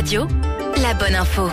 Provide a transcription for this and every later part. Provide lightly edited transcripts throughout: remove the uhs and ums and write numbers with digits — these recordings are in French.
Radio, la bonne info.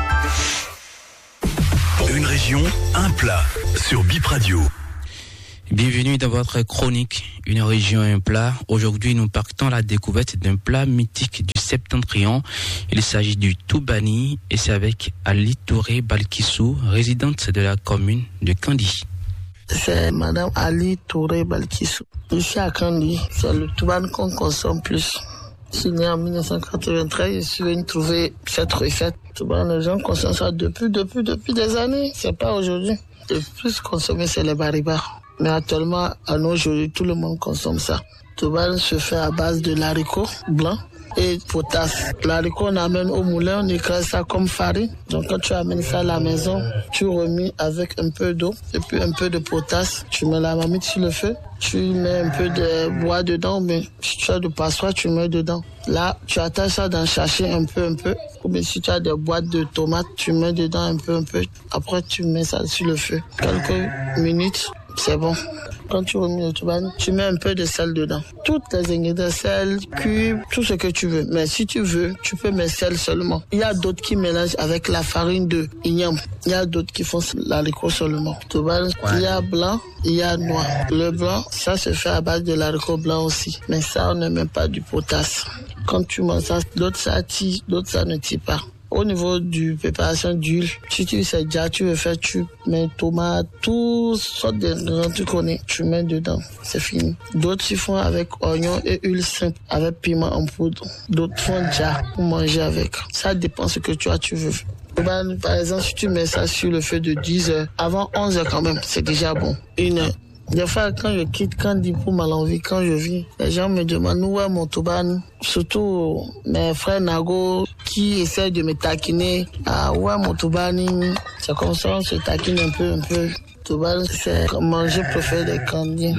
Une région, un plat sur Bip Radio. Bienvenue dans votre chronique Une région, un plat. Aujourd'hui, nous partons à la découverte d'un plat mythique du Septentrion. Il s'agit du Toubani et c'est avec Ali Touré Balkissou, résidente de la commune de Kandi. C'est Madame Ali Touré Balkissou. Ici à Kandi, c'est le Toubani qu'on consomme plus. Je suis né en 1993, je suis venu trouver cette recette. Toubani, les gens consomment ça depuis des années. C'est pas aujourd'hui. Le plus consommé, c'est les baribars. Mais actuellement, à nos jours, tout le monde consomme ça. Toubani se fait à base de l'haricot blanc et potasse. L'haricot, on amène au moulin, on écrase ça comme farine. Donc quand tu amènes ça à la maison, tu remis avec un peu d'eau et puis un peu de potasse. Tu mets la marmite sur le feu, tu mets un peu de bois dedans, mais si tu as de passoire, tu mets dedans. Là, tu attaches ça dans le sachet un peu. Ou bien si tu as des boîtes de tomates, tu mets dedans un peu. Après, tu mets ça sur le feu. Quelques minutes. C'est bon. Quand tu remis le Toubani, tu mets un peu de sel dedans. Toutes les ingrédients, sel, cube, tout ce que tu veux. Mais si tu veux, tu peux mettre sel seulement. Il y a d'autres qui mélangent avec la farine de igname. Il y a d'autres qui font l'haricot seulement. Toubani, il y a blanc, il y a noir. Le blanc, ça se fait à base de l'haricot blanc aussi. Mais ça, on ne met pas du potasse. Quand tu manges ça, d'autres ça tire, d'autres ça ne tire pas. Au niveau du préparation d'huile, si tu sais déjà, tu veux faire, tu mets tomates, toutes sortes d'ingrédients tu connais, tu mets dedans, c'est fini. D'autres ils font avec oignon et huile simple, avec piment en poudre. D'autres font déjà pour manger avec. Ça dépend ce que tu veux. Par exemple, si tu mets ça sur le feu de 10 heures, avant 11 heures quand même, c'est déjà bon. 1 heure. Des fois, quand je quitte Kandi pour Malanvie, quand je viens, les gens me demandent où est mon Toubani. Surtout mes frères Nago qui essaient de me taquiner. Ah, où est mon Toubani? C'est comme ça, on se taquine un peu. Toubani, c'est manger préféré des Kandiens.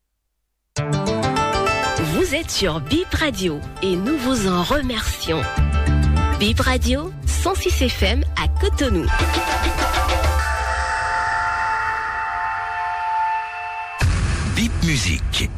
Vous êtes sur Bip Radio et nous vous en remercions. Bip Radio, 106 FM à Cotonou. Bip Musique.